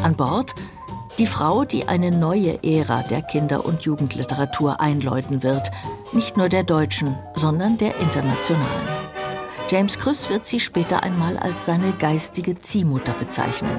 An Bord die Frau, die eine neue Ära der Kinder- und Jugendliteratur einläuten wird. Nicht nur der deutschen, sondern der internationalen. James Krüss wird sie später einmal als seine geistige Ziehmutter bezeichnen.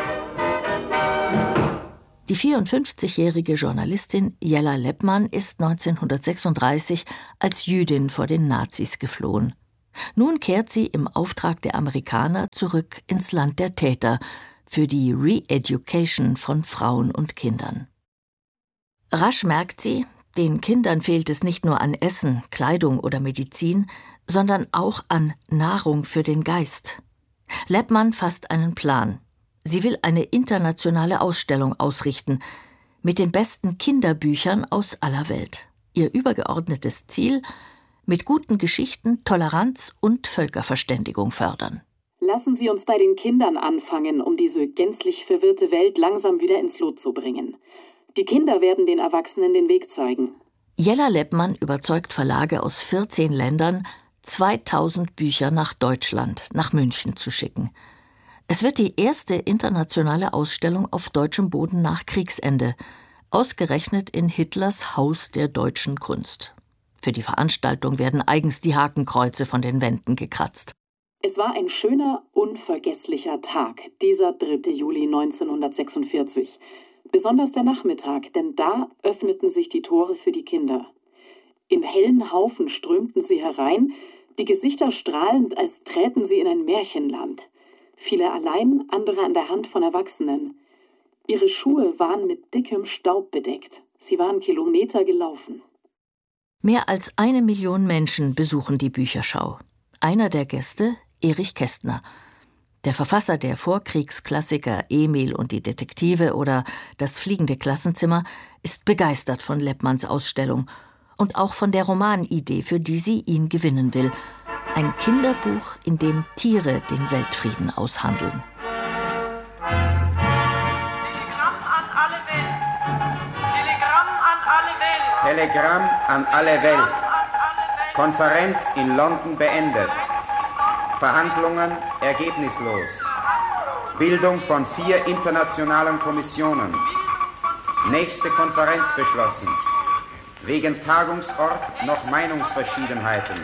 Die 54-jährige Journalistin Jella Leppmann ist 1936 als Jüdin vor den Nazis geflohen. Nun kehrt sie im Auftrag der Amerikaner zurück ins Land der Täter für die Re-Education von Frauen und Kindern. Rasch merkt sie, den Kindern fehlt es nicht nur an Essen, Kleidung oder Medizin, sondern auch an Nahrung für den Geist. Leppmann fasst einen Plan. Sie will eine internationale Ausstellung ausrichten mit den besten Kinderbüchern aus aller Welt. Ihr übergeordnetes Ziel: mit guten Geschichten Toleranz und Völkerverständigung fördern. Lassen Sie uns bei den Kindern anfangen, um diese gänzlich verwirrte Welt langsam wieder ins Lot zu bringen. Die Kinder werden den Erwachsenen den Weg zeigen. Jella Leppmann überzeugt Verlage aus 14 Ländern, 2000 Bücher nach Deutschland, nach München zu schicken. Es wird die erste internationale Ausstellung auf deutschem Boden nach Kriegsende, ausgerechnet in Hitlers Haus der deutschen Kunst. Für die Veranstaltung werden eigens die Hakenkreuze von den Wänden gekratzt. Es war ein schöner, unvergesslicher Tag, dieser 3. Juli 1946. Besonders der Nachmittag, denn da öffneten sich die Tore für die Kinder. In hellen Haufen strömten sie herein, die Gesichter strahlend, als träten sie in ein Märchenland. Viele allein, andere an der Hand von Erwachsenen. Ihre Schuhe waren mit dickem Staub bedeckt. Sie waren Kilometer gelaufen. Mehr als 1 Million Menschen besuchen die Bücherschau. Einer der Gäste, Erich Kästner. Der Verfasser der Vorkriegsklassiker Emil und die Detektive oder Das fliegende Klassenzimmer ist begeistert von Leppmanns Ausstellung und auch von der Romanidee, für die sie ihn gewinnen will. Ein Kinderbuch, in dem Tiere den Weltfrieden aushandeln. Telegramm an alle Welt. Telegramm an alle Welt. Telegramm an alle Welt. Konferenz in London beendet. Verhandlungen ergebnislos. Bildung von 4 internationalen Kommissionen. Nächste Konferenz beschlossen. Wegen Tagungsort noch Meinungsverschiedenheiten.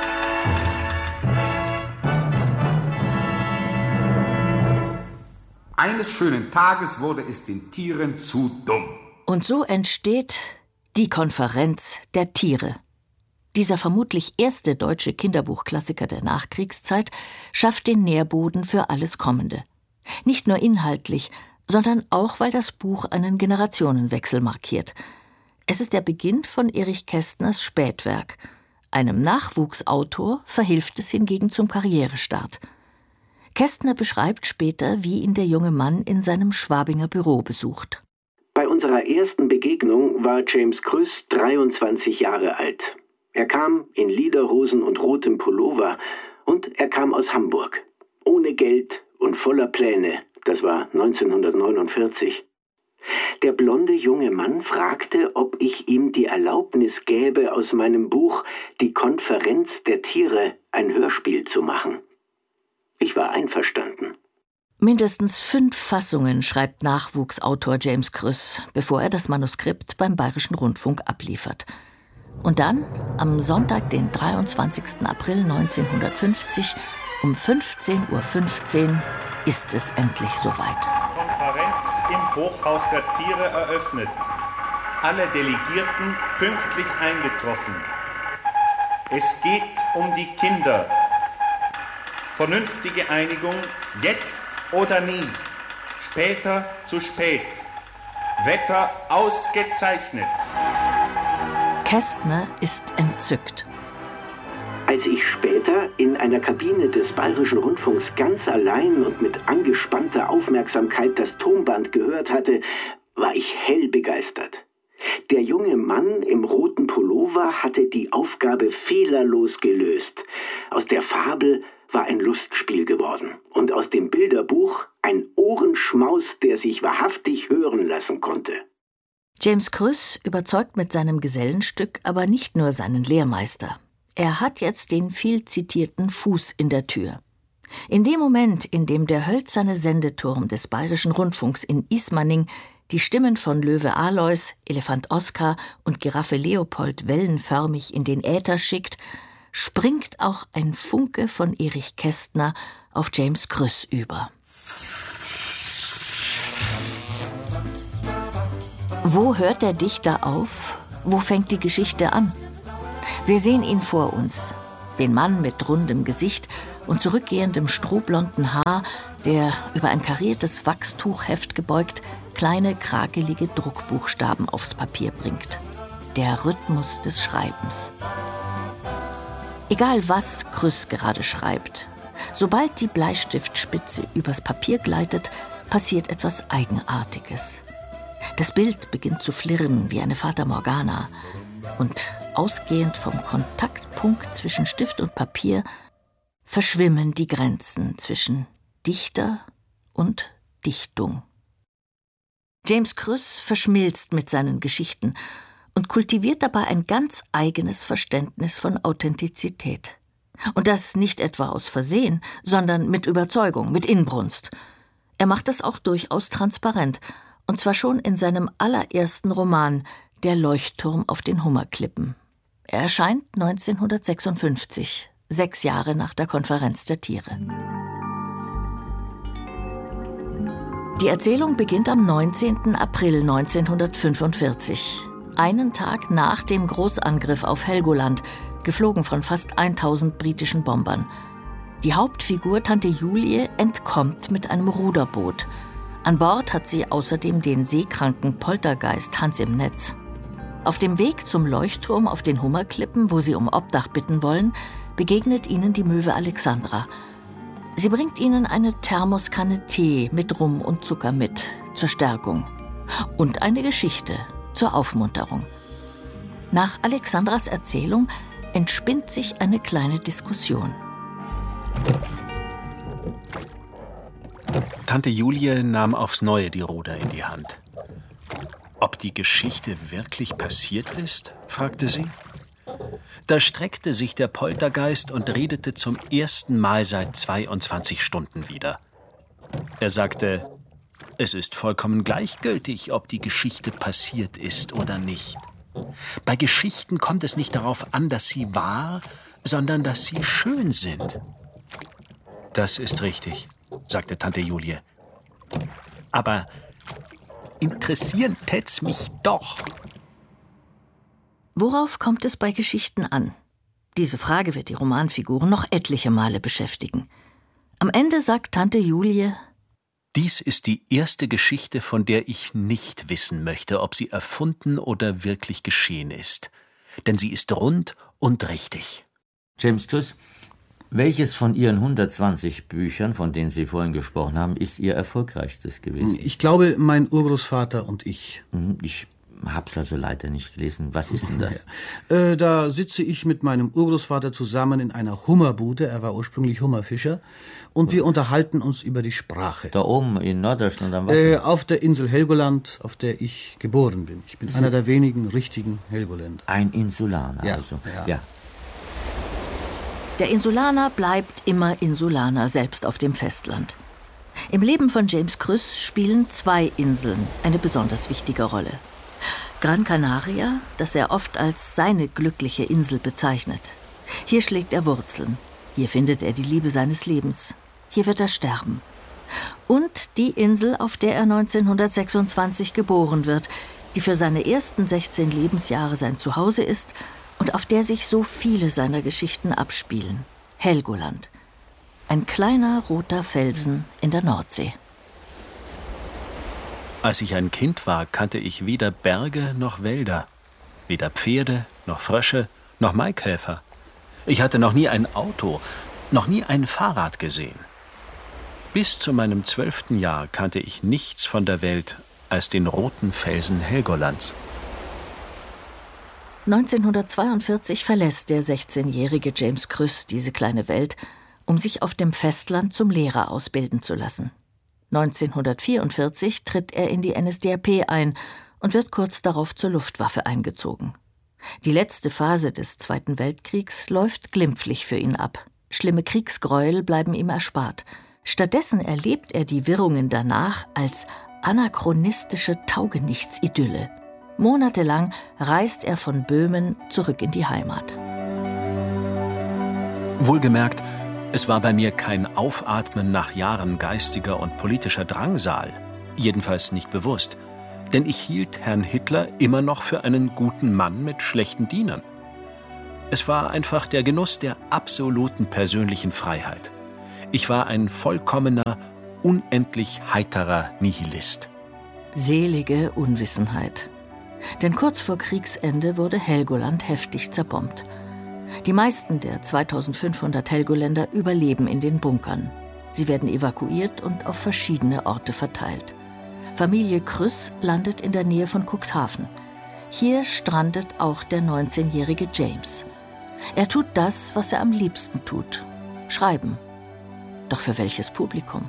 Eines schönen Tages wurde es den Tieren zu dumm. Und so entsteht die Konferenz der Tiere. Dieser vermutlich erste deutsche Kinderbuchklassiker der Nachkriegszeit schafft den Nährboden für alles Kommende. Nicht nur inhaltlich, sondern auch, weil das Buch einen Generationenwechsel markiert. Es ist der Beginn von Erich Kästners Spätwerk. Einem Nachwuchsautor verhilft es hingegen zum Karrierestart. Kästner beschreibt später, wie ihn der junge Mann in seinem Schwabinger Büro besucht. Bei unserer ersten Begegnung war James Krüss 23 Jahre alt. Er kam in Lederhosen und rotem Pullover und er kam aus Hamburg. Ohne Geld und voller Pläne. Das war 1949. Der blonde junge Mann fragte, ob ich ihm die Erlaubnis gäbe, aus meinem Buch »Die Konferenz der Tiere« ein Hörspiel zu machen. Ich war einverstanden. Mindestens 5 Fassungen schreibt Nachwuchsautor James Krüss, bevor er das Manuskript beim Bayerischen Rundfunk abliefert. Und dann, am Sonntag, den 23. April 1950, um 15:15 Uhr, ist es endlich soweit. Konferenz im Hochhaus der Tiere eröffnet. Alle Delegierten pünktlich eingetroffen. Es geht um die Kinder. Vernünftige Einigung, jetzt oder nie. Später zu spät. Wetter ausgezeichnet. Kästner ist entzückt. Als ich später in einer Kabine des Bayerischen Rundfunks ganz allein und mit angespannter Aufmerksamkeit das Tonband gehört hatte, war ich hell begeistert. Der junge Mann im roten Pullover hatte die Aufgabe fehlerlos gelöst. Aus der Fabel war ein Lustspiel geworden und aus dem Bilderbuch ein Ohrenschmaus, der sich wahrhaftig hören lassen konnte. James Krüss überzeugt mit seinem Gesellenstück aber nicht nur seinen Lehrmeister. Er hat jetzt den viel zitierten Fuß in der Tür. In dem Moment, in dem der hölzerne Sendeturm des Bayerischen Rundfunks in Ismaning die Stimmen von Löwe Alois, Elefant Oskar und Giraffe Leopold wellenförmig in den Äther schickt, springt auch ein Funke von Erich Kästner auf James Krüss über. Wo hört der Dichter auf? Wo fängt die Geschichte an? Wir sehen ihn vor uns, den Mann mit rundem Gesicht und zurückgehendem strohblonden Haar, der über ein kariertes Wachstuchheft gebeugt kleine, krakelige Druckbuchstaben aufs Papier bringt. Der Rhythmus des Schreibens. Egal was Krüss gerade schreibt, sobald die Bleistiftspitze übers Papier gleitet, passiert etwas Eigenartiges. Das Bild beginnt zu flirren wie eine Fata Morgana und ausgehend vom Kontaktpunkt zwischen Stift und Papier verschwimmen die Grenzen zwischen Dichter und Dichtung. James Krüss verschmilzt mit seinen Geschichten und kultiviert dabei ein ganz eigenes Verständnis von Authentizität. Und das nicht etwa aus Versehen, sondern mit Überzeugung, mit Inbrunst. Er macht das auch durchaus transparent, und zwar schon in seinem allerersten Roman »Der Leuchtturm auf den Hummerklippen«. Er erscheint 1956, 6 Jahre nach der Konferenz der Tiere. Die Erzählung beginnt am 19. April 1945, einen Tag nach dem Großangriff auf Helgoland, geflogen von fast 1000 britischen Bombern. Die Hauptfigur Tante Julie entkommt mit einem Ruderboot. An Bord hat sie außerdem den seekranken Poltergeist Hans im Netz. Auf dem Weg zum Leuchtturm auf den Hummerklippen, wo sie um Obdach bitten wollen, begegnet ihnen die Möwe Alexandra. Sie bringt ihnen eine Thermoskanne Tee mit Rum und Zucker mit, zur Stärkung. Und eine Geschichte, zur Aufmunterung. Nach Alexandras Erzählung entspinnt sich eine kleine Diskussion. Tante Julie nahm aufs Neue die Ruder in die Hand. Ob die Geschichte wirklich passiert ist, fragte sie. Da streckte sich der Poltergeist und redete zum ersten Mal seit 22 Stunden wieder. Er sagte, es ist vollkommen gleichgültig, ob die Geschichte passiert ist oder nicht. Bei Geschichten kommt es nicht darauf an, dass sie wahr, sondern dass sie schön sind. Das ist richtig, sagte Tante Julie. Aber interessieren tät's mich doch. Worauf kommt es bei Geschichten an? Diese Frage wird die Romanfiguren noch etliche Male beschäftigen. Am Ende sagt Tante Julie: Dies ist die erste Geschichte, von der ich nicht wissen möchte, ob sie erfunden oder wirklich geschehen ist. Denn sie ist rund und richtig. James Krüss, welches von Ihren 120 Büchern, von denen Sie vorhin gesprochen haben, ist Ihr erfolgreichstes gewesen? Ich glaube, mein Urgroßvater und ich. Ich hab's also leider nicht gelesen. Was ist denn das? Da sitze ich mit meinem Urgroßvater zusammen in einer Hummerbude. Er war ursprünglich Hummerfischer. Und wir unterhalten uns über die Sprache. Da oben in Norddeutschland am Wasser? Auf der Insel Helgoland, auf der ich geboren bin. Ich bin einer der wenigen richtigen Helgoländer. Ein Insulaner, ja, also. Ja. Der Insulaner bleibt immer Insulaner, selbst auf dem Festland. Im Leben von James Krüss spielen 2 Inseln eine besonders wichtige Rolle. Gran Canaria, das er oft als seine glückliche Insel bezeichnet. Hier schlägt er Wurzeln. Hier findet er die Liebe seines Lebens. Hier wird er sterben. Und die Insel, auf der er 1926 geboren wird, die für seine ersten 16 Lebensjahre sein Zuhause ist und auf der sich so viele seiner Geschichten abspielen. Helgoland. Ein kleiner roter Felsen in der Nordsee. Als ich ein Kind war, kannte ich weder Berge noch Wälder, weder Pferde noch Frösche noch Maikäfer. Ich hatte noch nie ein Auto, noch nie ein Fahrrad gesehen. Bis zu meinem 12. Jahr kannte ich nichts von der Welt als den roten Felsen Helgolands. 1942 verlässt der 16-jährige James Krüss diese kleine Welt, um sich auf dem Festland zum Lehrer ausbilden zu lassen. 1944 tritt er in die NSDAP ein und wird kurz darauf zur Luftwaffe eingezogen. Die letzte Phase des Zweiten Weltkriegs läuft glimpflich für ihn ab. Schlimme Kriegsgräuel bleiben ihm erspart. Stattdessen erlebt er die Wirrungen danach als anachronistische Taugenichts-Idylle. Monatelang reist er von Böhmen zurück in die Heimat. Wohlgemerkt, es war bei mir kein Aufatmen nach Jahren geistiger und politischer Drangsal, jedenfalls nicht bewusst, denn ich hielt Herrn Hitler immer noch für einen guten Mann mit schlechten Dienern. Es war einfach der Genuss der absoluten persönlichen Freiheit. Ich war ein vollkommener, unendlich heiterer Nihilist. Selige Unwissenheit. Denn kurz vor Kriegsende wurde Helgoland heftig zerbombt. Die meisten der 2500 Helgoländer überleben in den Bunkern. Sie werden evakuiert und auf verschiedene Orte verteilt. Familie Krüss landet in der Nähe von Cuxhaven. Hier strandet auch der 19-jährige James. Er tut das, was er am liebsten tut: schreiben. Doch für welches Publikum?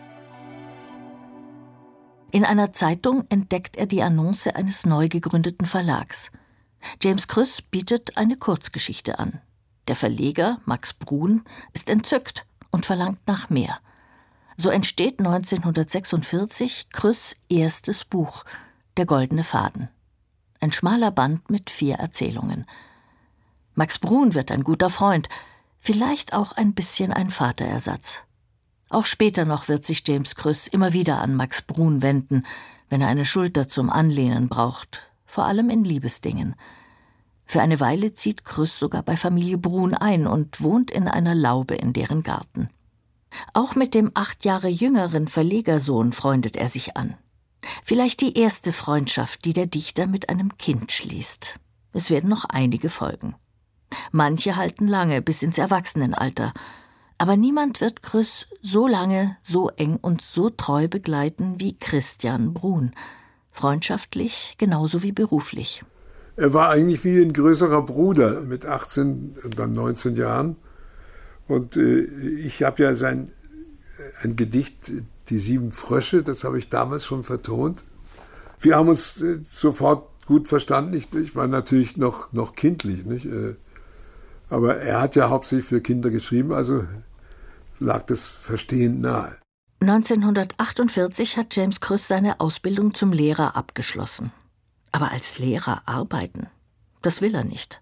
In einer Zeitung entdeckt er die Annonce eines neu gegründeten Verlags. James Krüss bietet eine Kurzgeschichte an. Der Verleger, Max Bruhn, ist entzückt und verlangt nach mehr. So entsteht 1946 Krüss' erstes Buch, Der goldene Faden. Ein schmaler Band mit 4 Erzählungen. Max Bruhn wird ein guter Freund, vielleicht auch ein bisschen ein Vaterersatz. Auch später noch wird sich James Krüss immer wieder an Max Bruhn wenden, wenn er eine Schulter zum Anlehnen braucht, vor allem in Liebesdingen. Für eine Weile zieht Krüss sogar bei Familie Bruhn ein und wohnt in einer Laube in deren Garten. Auch mit dem 8 Jahre jüngeren Verlegersohn freundet er sich an. Vielleicht die erste Freundschaft, die der Dichter mit einem Kind schließt. Es werden noch einige folgen. Manche halten lange, bis ins Erwachsenenalter. Aber niemand wird Krüss so lange, so eng und so treu begleiten wie Christian Bruhn. Freundschaftlich genauso wie beruflich. Er war eigentlich wie ein größerer Bruder mit 18 und dann 19 Jahren. Und ich habe ja ein Gedicht, Die 7 Frösche, das habe ich damals schon vertont. Wir haben uns sofort gut verstanden. Ich war natürlich noch kindlich, nicht? Aber er hat ja hauptsächlich für Kinder geschrieben, also lag das Verstehen nahe. 1948 hat James Krüss seine Ausbildung zum Lehrer abgeschlossen. Aber als Lehrer arbeiten, das will er nicht.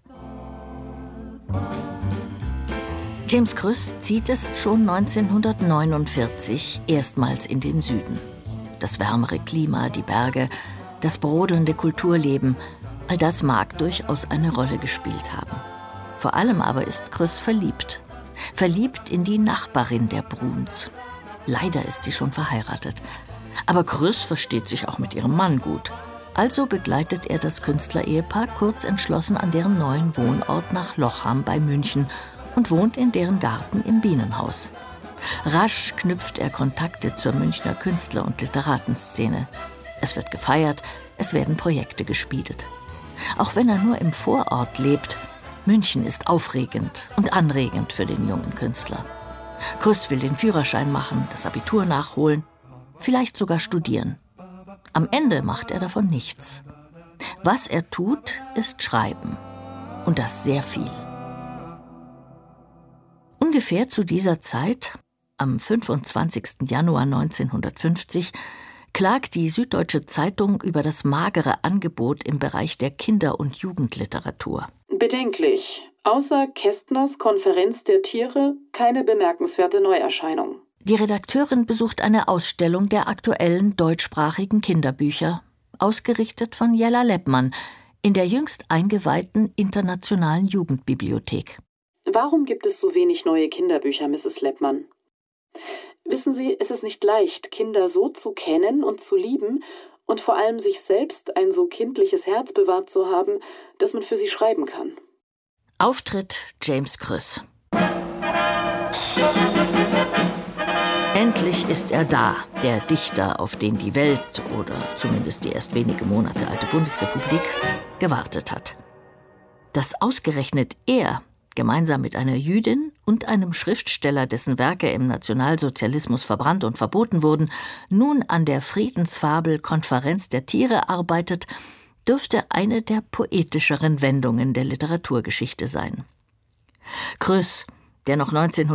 James Krüss zieht es schon 1949 erstmals in den Süden. Das wärmere Klima, die Berge, das brodelnde Kulturleben, all das mag durchaus eine Rolle gespielt haben. Vor allem aber ist Krüss verliebt. Verliebt in die Nachbarin der Bruhns. Leider ist sie schon verheiratet. Aber Krüss versteht sich auch mit ihrem Mann gut. Also begleitet er das Künstlerehepaar kurz entschlossen an deren neuen Wohnort nach Lochham bei München und wohnt in deren Garten im Bienenhaus. Rasch knüpft er Kontakte zur Münchner Künstler- und Literatenszene. Es wird gefeiert, es werden Projekte geschmiedet. Auch wenn er nur im Vorort lebt, München ist aufregend und anregend für den jungen Künstler. Krüss will den Führerschein machen, das Abitur nachholen, vielleicht sogar studieren. Am Ende macht er davon nichts. Was er tut, ist schreiben. Und das sehr viel. Ungefähr zu dieser Zeit, am 25. Januar 1950, klagt die Süddeutsche Zeitung über das magere Angebot im Bereich der Kinder- und Jugendliteratur. Bedenklich. Außer Kästners Konferenz der Tiere keine bemerkenswerte Neuerscheinung. Die Redakteurin besucht eine Ausstellung der aktuellen deutschsprachigen Kinderbücher, ausgerichtet von Jella Leppmann, in der jüngst eingeweihten Internationalen Jugendbibliothek. Warum gibt es so wenig neue Kinderbücher, Mrs. Leppmann? Wissen Sie, es ist nicht leicht, Kinder so zu kennen und zu lieben und vor allem sich selbst ein so kindliches Herz bewahrt zu haben, dass man für sie schreiben kann. Auftritt James Krüss. Endlich ist er da, der Dichter, auf den die Welt, oder zumindest die erst wenige Monate alte Bundesrepublik, gewartet hat. Dass ausgerechnet er, gemeinsam mit einer Jüdin und einem Schriftsteller, dessen Werke im Nationalsozialismus verbrannt und verboten wurden, nun an der Friedensfabel Konferenz der Tiere arbeitet, dürfte eine der poetischeren Wendungen der Literaturgeschichte sein. Krüss, der noch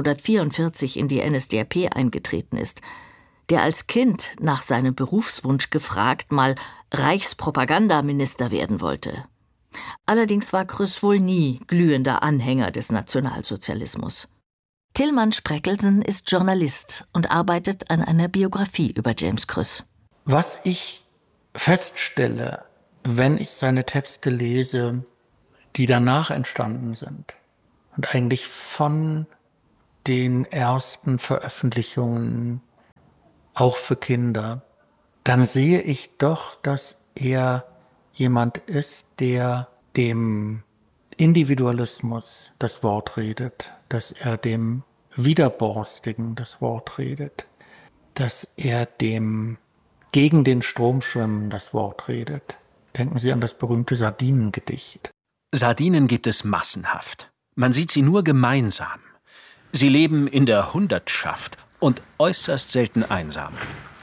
1944 in die NSDAP eingetreten ist, der als Kind nach seinem Berufswunsch gefragt mal Reichspropagandaminister werden wollte. Allerdings war Krüss wohl nie glühender Anhänger des Nationalsozialismus. Tilman Spreckelsen ist Journalist und arbeitet an einer Biografie über James Krüss. Was ich feststelle, wenn ich seine Texte lese, die danach entstanden sind und eigentlich von den ersten Veröffentlichungen auch für Kinder, dann sehe ich doch, dass er jemand ist, der dem Individualismus das Wort redet, dass er dem Widerborstigen das Wort redet, dass er dem gegen den Strom schwimmen das Wort redet. Denken Sie an das berühmte Sardinengedicht. Sardinen gibt es massenhaft. Man sieht sie nur gemeinsam. Sie leben in der Hundertschaft und äußerst selten einsam.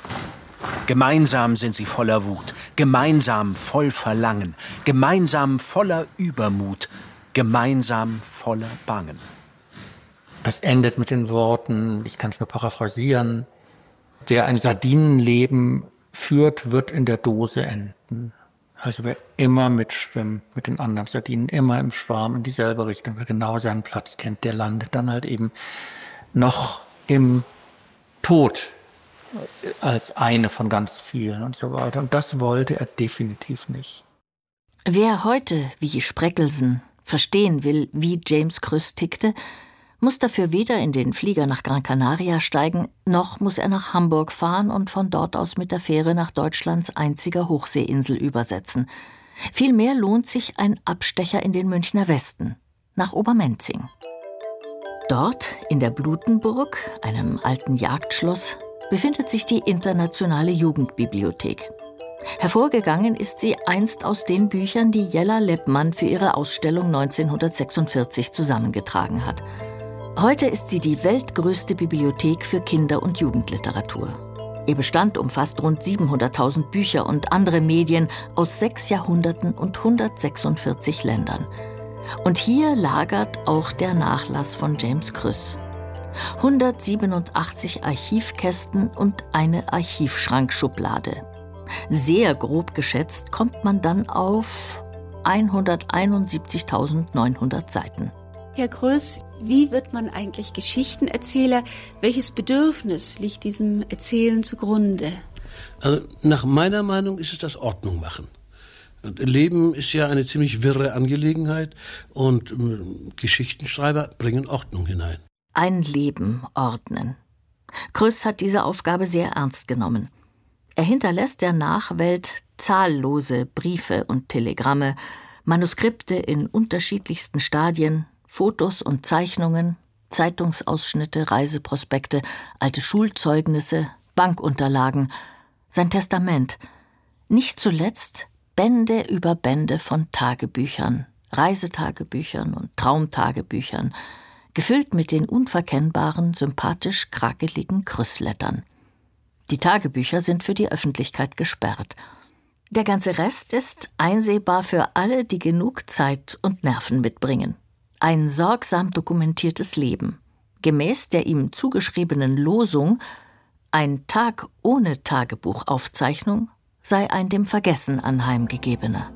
Gemeinsam sind sie voller Wut, gemeinsam voll Verlangen, gemeinsam voller Übermut, gemeinsam voller Bangen. Das endet mit den Worten, ich kann es nur paraphrasieren, wer ein Sardinenleben führt, wird in der Dose enden. Also wer immer mitschwimmt mit den anderen Sardinen, immer im Schwarm in dieselbe Richtung, wer genau seinen Platz kennt, der landet dann halt eben noch im Tod als eine von ganz vielen und so weiter. Und das wollte er definitiv nicht. Wer heute, wie Spreckelsen, verstehen will, wie James Krüss tickte, muss dafür weder in den Flieger nach Gran Canaria steigen, noch muss er nach Hamburg fahren und von dort aus mit der Fähre nach Deutschlands einziger Hochseeinsel übersetzen. Vielmehr lohnt sich ein Abstecher in den Münchner Westen, nach Obermenzing. Dort, in der Blutenburg, einem alten Jagdschloss, befindet sich die Internationale Jugendbibliothek. Hervorgegangen ist sie einst aus den Büchern, die Jella Leppmann für ihre Ausstellung 1946 zusammengetragen hat. Heute ist sie die weltgrößte Bibliothek für Kinder- und Jugendliteratur. Ihr Bestand umfasst rund 700.000 Bücher und andere Medien aus 6 Jahrhunderten und 146 Ländern. Und hier lagert auch der Nachlass von James Krüss. 187 Archivkästen und eine Archivschrankschublade. Sehr grob geschätzt kommt man dann auf 171.900 Seiten. Herr Krüss, wie wird man eigentlich Geschichtenerzähler? Welches Bedürfnis liegt diesem Erzählen zugrunde? Also nach meiner Meinung ist es das Ordnung machen. Leben ist ja eine ziemlich wirre Angelegenheit und Geschichtenschreiber bringen Ordnung hinein. Ein Leben ordnen. Krüss hat diese Aufgabe sehr ernst genommen. Er hinterlässt der Nachwelt zahllose Briefe und Telegramme, Manuskripte in unterschiedlichsten Stadien, Fotos und Zeichnungen, Zeitungsausschnitte, Reiseprospekte, alte Schulzeugnisse, Bankunterlagen, sein Testament. Nicht zuletzt Bände über Bände von Tagebüchern, Reisetagebüchern und Traumtagebüchern, gefüllt mit den unverkennbaren, sympathisch krakeligen Krüsslettern. Die Tagebücher sind für die Öffentlichkeit gesperrt. Der ganze Rest ist einsehbar für alle, die genug Zeit und Nerven mitbringen. Ein sorgsam dokumentiertes Leben, gemäß der ihm zugeschriebenen Losung, ein Tag ohne Tagebuchaufzeichnung sei ein dem Vergessen anheimgegebener.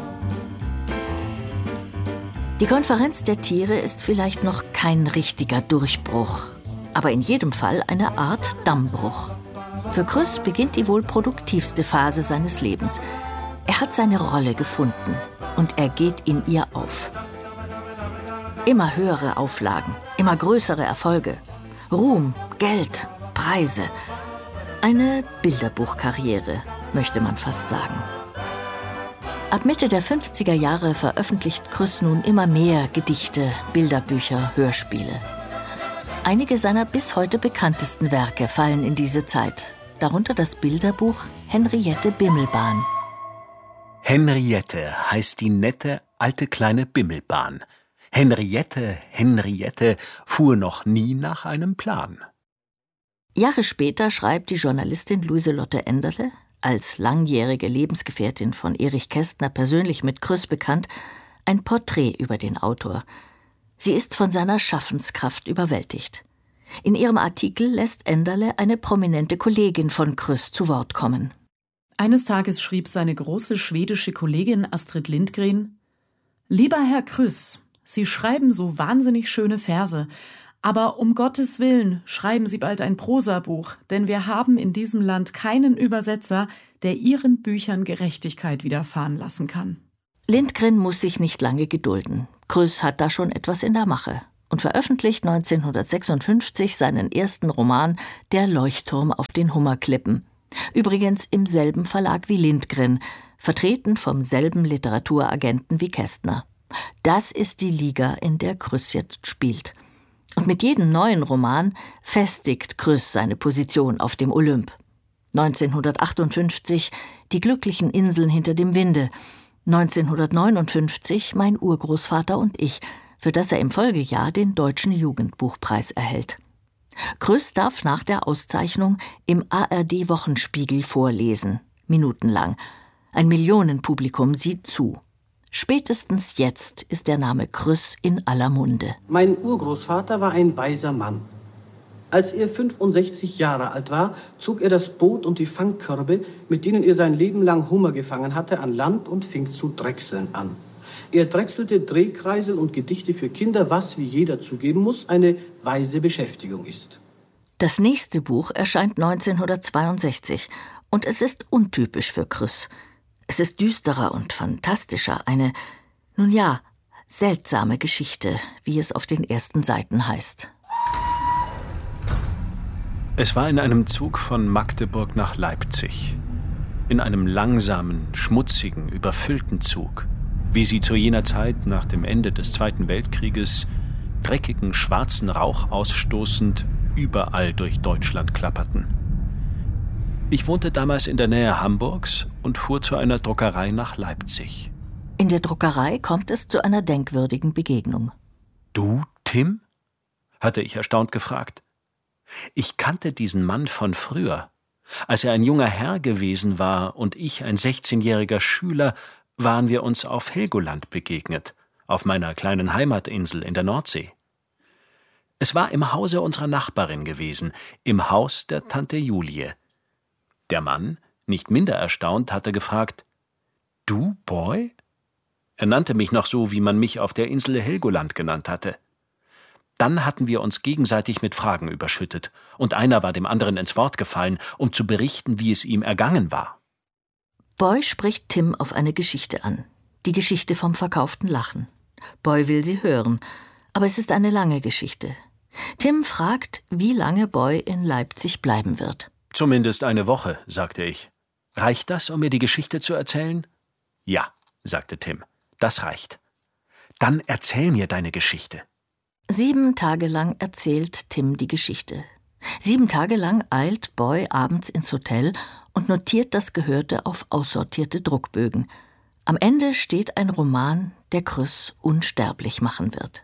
Die Konferenz der Tiere ist vielleicht noch kein richtiger Durchbruch, aber in jedem Fall eine Art Dammbruch. Für Krüss beginnt die wohl produktivste Phase seines Lebens. Er hat seine Rolle gefunden und er geht in ihr auf. Immer höhere Auflagen, immer größere Erfolge, Ruhm, Geld, Preise. Eine Bilderbuchkarriere, möchte man fast sagen. Ab Mitte der 50er Jahre veröffentlicht Krüss nun immer mehr Gedichte, Bilderbücher, Hörspiele. Einige seiner bis heute bekanntesten Werke fallen in diese Zeit, darunter das Bilderbuch Henriette Bimmelbahn. Henriette heißt die nette, alte kleine Bimmelbahn. Henriette, Henriette fuhr noch nie nach einem Plan. Jahre später schreibt die Journalistin Luiselotte Enderle, als langjährige Lebensgefährtin von Erich Kästner persönlich mit Krüss bekannt, ein Porträt über den Autor. Sie ist von seiner Schaffenskraft überwältigt. In ihrem Artikel lässt Enderle eine prominente Kollegin von Krüss zu Wort kommen. Eines Tages schrieb seine große schwedische Kollegin Astrid Lindgren: »Lieber Herr Krüss, Sie schreiben so wahnsinnig schöne Verse, aber um Gottes Willen schreiben Sie bald ein Prosabuch, denn wir haben in diesem Land keinen Übersetzer, der Ihren Büchern Gerechtigkeit widerfahren lassen kann.« Lindgren muss sich nicht lange gedulden. Krüss hat da schon etwas in der Mache und veröffentlicht 1956 seinen ersten Roman »Der Leuchtturm auf den Hummerklippen«. Übrigens im selben Verlag wie Lindgren, vertreten vom selben Literaturagenten wie Kästner. Das ist die Liga, in der Krüss jetzt spielt. Und mit jedem neuen Roman festigt Krüss seine Position auf dem Olymp. 1958 »Die glücklichen Inseln hinter dem Winde«, 1959 »Mein Urgroßvater und ich«, für das er im Folgejahr den Deutschen Jugendbuchpreis erhält. Krüss darf nach der Auszeichnung im ARD-Wochenspiegel vorlesen, minutenlang. Ein Millionenpublikum sieht zu. Spätestens jetzt ist der Name Krüss in aller Munde. Mein Urgroßvater war ein weiser Mann. Als er 65 Jahre alt war, zog er das Boot und die Fangkörbe, mit denen er sein Leben lang Hummer gefangen hatte, an Land und fing zu drechseln an. Er drechselte Drehkreisel und Gedichte für Kinder, was, wie jeder zugeben muss, eine weise Beschäftigung ist. Das nächste Buch erscheint 1962 und es ist untypisch für Krüss. Es ist düsterer und fantastischer, eine, nun ja, seltsame Geschichte, wie es auf den ersten Seiten heißt. Es war in einem Zug von Magdeburg nach Leipzig. In einem langsamen, schmutzigen, überfüllten Zug, wie sie zu jener Zeit nach dem Ende des Zweiten Weltkrieges, dreckigen, schwarzen Rauch ausstoßend, überall durch Deutschland klapperten. Ich wohnte damals in der Nähe Hamburgs und fuhr zu einer Druckerei nach Leipzig. In der Druckerei kommt es zu einer denkwürdigen Begegnung. »Du, Tim?« hatte ich erstaunt gefragt. Ich kannte diesen Mann von früher. Als er ein junger Herr gewesen war und ich ein 16-jähriger Schüler, waren wir uns auf Helgoland begegnet, auf meiner kleinen Heimatinsel in der Nordsee. Es war im Hause unserer Nachbarin gewesen, im Haus der Tante Julie. Der Mann, nicht minder erstaunt, hatte gefragt: »Du, Boy?« Er nannte mich noch so, wie man mich auf der Insel Helgoland genannt hatte. Dann hatten wir uns gegenseitig mit Fragen überschüttet, und einer war dem anderen ins Wort gefallen, um zu berichten, wie es ihm ergangen war. Boy spricht Tim auf eine Geschichte an, die Geschichte vom verkauften Lachen. Boy will sie hören, aber es ist eine lange Geschichte. Tim fragt, wie lange Boy in Leipzig bleiben wird. »Zumindest eine Woche«, sagte ich. »Reicht das, um mir die Geschichte zu erzählen?« »Ja«, sagte Tim, »das reicht. Dann erzähl mir deine Geschichte.« 7 Tage lang erzählt Tim die Geschichte. 7 Tage lang eilt Boy abends ins Hotel und notiert das Gehörte auf aussortierte Druckbögen. Am Ende steht ein Roman, der Krüss unsterblich machen wird.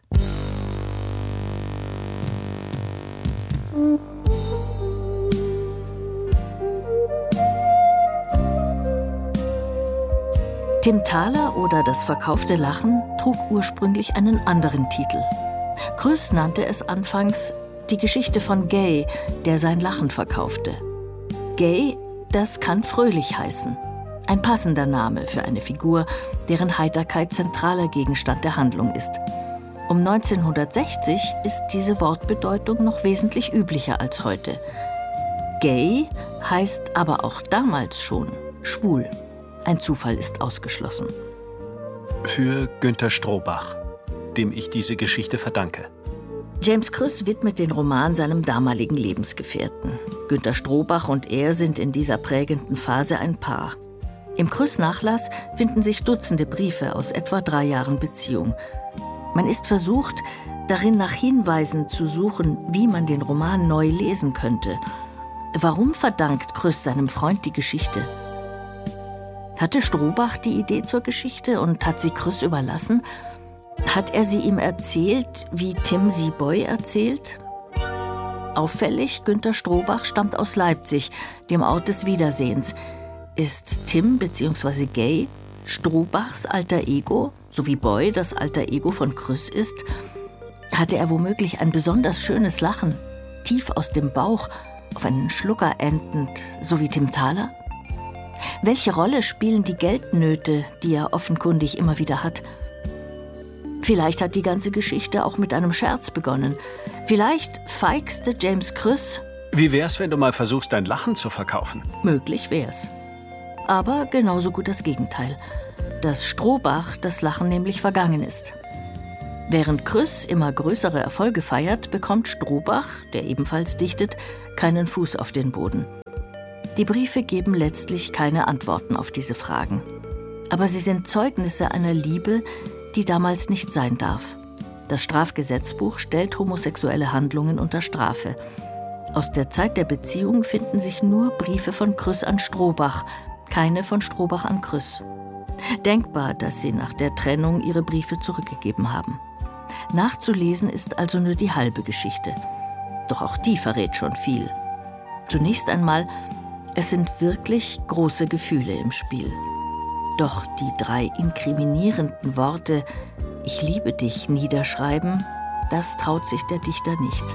Tim Thaler oder Das verkaufte Lachen trug ursprünglich einen anderen Titel. Krüss nannte es anfangs die Geschichte von Gay, der sein Lachen verkaufte. Gay, das kann fröhlich heißen. Ein passender Name für eine Figur, deren Heiterkeit zentraler Gegenstand der Handlung ist. Um 1960 ist diese Wortbedeutung noch wesentlich üblicher als heute. Gay heißt aber auch damals schon schwul. Ein Zufall ist ausgeschlossen. Für Günter Strohbach, dem ich diese Geschichte verdanke. James Krüss widmet den Roman seinem damaligen Lebensgefährten. Günter Strohbach und er sind in dieser prägenden Phase ein Paar. Im Krüss-Nachlass finden sich Dutzende Briefe aus etwa 3 Jahren Beziehung. Man ist versucht, darin nach Hinweisen zu suchen, wie man den Roman neu lesen könnte. Warum verdankt Krüss seinem Freund die Geschichte? Hatte Strohbach die Idee zur Geschichte und hat sie Krüss überlassen? Hat er sie ihm erzählt, wie Tim sie Boy erzählt? Auffällig, Günter Strohbach stammt aus Leipzig, dem Ort des Wiedersehens. Ist Tim bzw. Gay Strohbachs alter Ego, so wie Boy das alter Ego von Krüss ist? Hatte er womöglich ein besonders schönes Lachen, tief aus dem Bauch, auf einen Schlucker endend, so wie Tim Thaler? Welche Rolle spielen die Geldnöte, die er offenkundig immer wieder hat? Vielleicht hat die ganze Geschichte auch mit einem Scherz begonnen. Vielleicht feixte James Krüss. Wie wär's, wenn du mal versuchst, dein Lachen zu verkaufen? Möglich wär's. Aber genauso gut das Gegenteil. Dass Strohbach das Lachen nämlich vergangen ist. Während Krüss immer größere Erfolge feiert, bekommt Strohbach, der ebenfalls dichtet, keinen Fuß auf den Boden. Die Briefe geben letztlich keine Antworten auf diese Fragen. Aber sie sind Zeugnisse einer Liebe, die damals nicht sein darf. Das Strafgesetzbuch stellt homosexuelle Handlungen unter Strafe. Aus der Zeit der Beziehung finden sich nur Briefe von Krüss an Strohbach, keine von Strohbach an Krüss. Denkbar, dass sie nach der Trennung ihre Briefe zurückgegeben haben. Nachzulesen ist also nur die halbe Geschichte. Doch auch die verrät schon viel. Zunächst einmal, es sind wirklich große Gefühle im Spiel. Doch die 3 inkriminierenden Worte »Ich liebe dich« niederschreiben, das traut sich der Dichter nicht.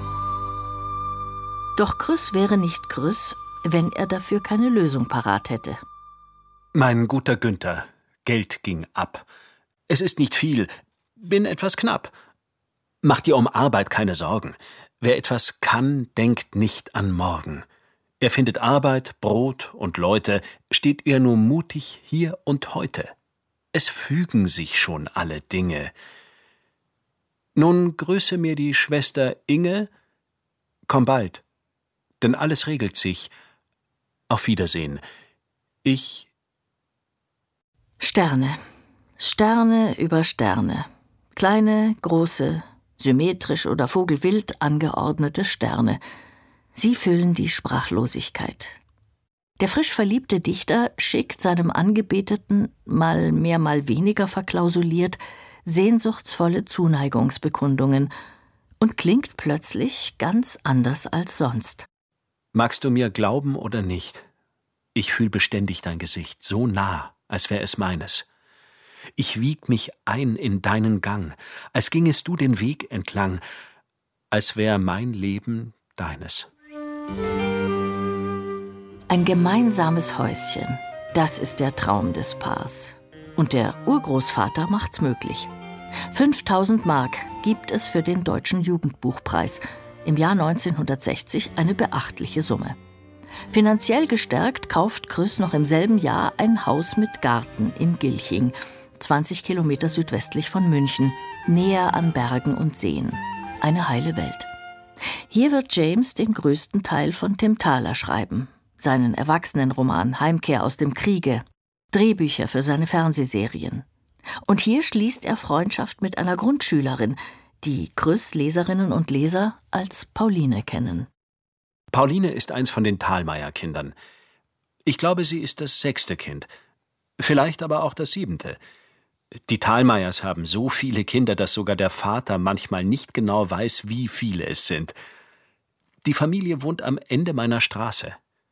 Doch Krüss wäre nicht Krüss, wenn er dafür keine Lösung parat hätte. Mein guter Günther, Geld ging ab. Es ist nicht viel, bin etwas knapp. Mach dir um Arbeit keine Sorgen. Wer etwas kann, denkt nicht an morgen. Er findet Arbeit, Brot und Leute, steht er nur mutig hier und heute. Es fügen sich schon alle Dinge. Nun grüße mir die Schwester Inge, komm bald, denn alles regelt sich. Auf Wiedersehen. Sterne. Sterne über Sterne. Kleine, große, symmetrisch oder vogelwild angeordnete Sterne. Sie füllen die Sprachlosigkeit. Der frisch verliebte Dichter schickt seinem Angebeteten, mal mehr, mal weniger verklausuliert, sehnsuchtsvolle Zuneigungsbekundungen und klingt plötzlich ganz anders als sonst. Magst du mir glauben oder nicht? Ich fühl beständig dein Gesicht, so nah, als wär es meines. Ich wieg mich ein in deinen Gang, als gingest du den Weg entlang, als wär mein Leben deines. Ein gemeinsames Häuschen, das ist der Traum des Paars. Und der Urgroßvater macht's möglich. 5.000 Mark gibt es für den Deutschen Jugendbuchpreis. Im Jahr 1960 eine beachtliche Summe. Finanziell gestärkt kauft Krüss noch im selben Jahr ein Haus mit Garten in Gilching, 20 Kilometer südwestlich von München, näher an Bergen und Seen. Eine heile Welt. Hier wird James den größten Teil von Tim Thaler schreiben. Seinen Erwachsenenroman Heimkehr aus dem Kriege, Drehbücher für seine Fernsehserien. Und hier schließt er Freundschaft mit einer Grundschülerin, die Krüss Leserinnen und Leser als Pauline kennen. Pauline ist eins von den Thalmeier-Kindern. Ich glaube, sie ist das 6. Kind. Vielleicht aber auch das 7. Die Thalmeiers haben so viele Kinder, dass sogar der Vater manchmal nicht genau weiß, wie viele es sind. Die Familie wohnt am Ende meiner Straße.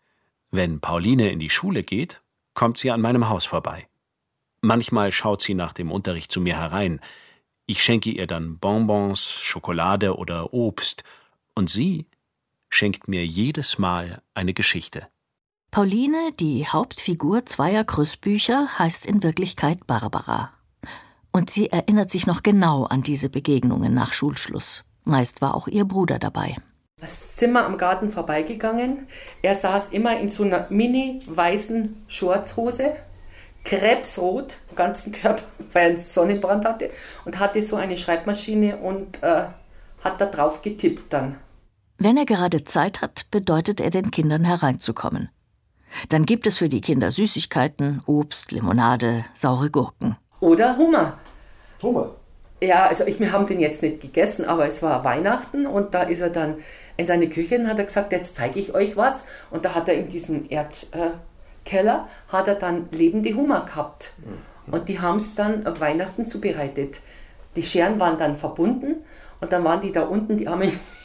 Wenn Pauline in die Schule geht, kommt sie an meinem Haus vorbei. Manchmal schaut sie nach dem Unterricht zu mir herein. Ich schenke ihr dann Bonbons, Schokolade oder Obst. Und sie schenkt mir jedes Mal eine Geschichte. Pauline, die Hauptfigur zweier Krüss-Bücher, heißt in Wirklichkeit Barbara. Und sie erinnert sich noch genau an diese Begegnungen nach Schulschluss. Meist war auch ihr Bruder dabei. Da sind wir am Garten vorbeigegangen. Er saß immer in so einer mini-weißen Shortshose, krebsrot, am ganzen Körper, weil er einen Sonnenbrand hatte, und hatte so eine Schreibmaschine und hat da drauf getippt dann. Wenn er gerade Zeit hat, bedeutet er den Kindern hereinzukommen. Dann gibt es für die Kinder Süßigkeiten, Obst, Limonade, saure Gurken. Oder Hummer. Hummer? Ja, also wir haben den jetzt nicht gegessen, aber es war Weihnachten und da ist er dann in seine Küche und hat er gesagt, jetzt zeige ich euch was. Und da hat er in diesem Erdkeller, hat er dann lebende Hummer gehabt. Und die haben es dann Weihnachten zubereitet. Die Scheren waren dann verbunden und dann waren die da unten, die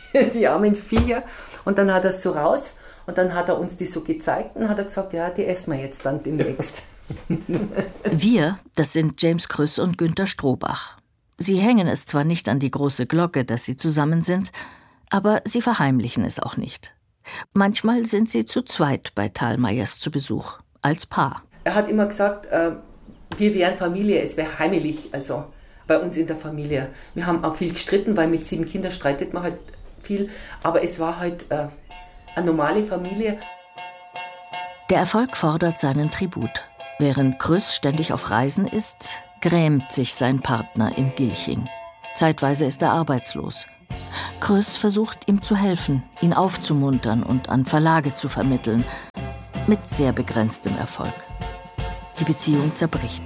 armen Viecher. Und dann hat er es so raus und dann hat er uns die so gezeigt und hat er gesagt, ja, die essen wir jetzt dann demnächst. Wir, das sind James Krüss und Günter Strohbach. Sie hängen es zwar nicht an die große Glocke, dass sie zusammen sind, aber sie verheimlichen es auch nicht. Manchmal sind sie zu zweit bei Thalmayers zu Besuch, als Paar. Er hat immer gesagt, wir wären Familie, es wäre heimelig, also bei uns in der Familie. Wir haben auch viel gestritten, weil mit 7 Kindern streitet man halt viel, aber es war halt eine normale Familie. Der Erfolg fordert seinen Tribut. Während Krüss ständig auf Reisen ist, grämt sich sein Partner in Gilching. Zeitweise ist er arbeitslos. Krüss versucht ihm zu helfen, ihn aufzumuntern und an Verlage zu vermitteln, mit sehr begrenztem Erfolg. Die Beziehung zerbricht.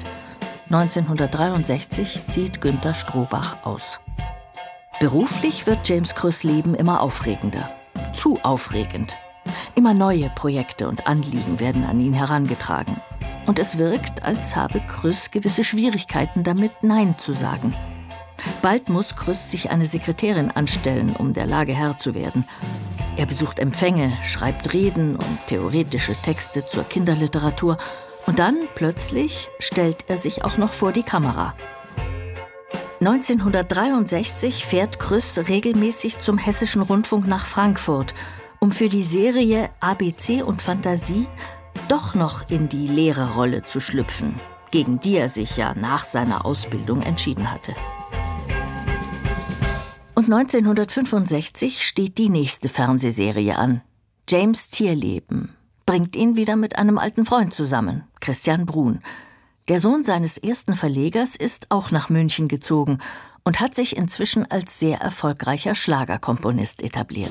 1963 zieht Günter Strohbach aus. Beruflich wird James Krüss' Leben immer aufregender. Zu aufregend. Immer neue Projekte und Anliegen werden an ihn herangetragen. Und es wirkt, als habe Krüss gewisse Schwierigkeiten damit, Nein zu sagen. Bald muss Krüss sich eine Sekretärin anstellen, um der Lage Herr zu werden. Er besucht Empfänge, schreibt Reden und theoretische Texte zur Kinderliteratur. Und dann, plötzlich, stellt er sich auch noch vor die Kamera. 1963 fährt Krüss regelmäßig zum Hessischen Rundfunk nach Frankfurt, um für die Serie ABC und Fantasie doch noch in die Lehrerrolle zu schlüpfen, gegen die er sich ja nach seiner Ausbildung entschieden hatte. Und 1965 steht die nächste Fernsehserie an. James' Tierleben bringt ihn wieder mit einem alten Freund zusammen, Christian Bruhn. Der Sohn seines ersten Verlegers ist auch nach München gezogen und hat sich inzwischen als sehr erfolgreicher Schlagerkomponist etabliert.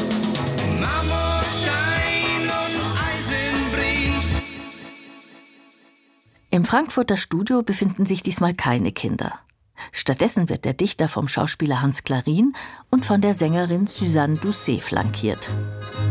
Im Frankfurter Studio befinden sich diesmal keine Kinder. Stattdessen wird der Dichter vom Schauspieler Hans Clarin und von der Sängerin Suzanne Doucet flankiert.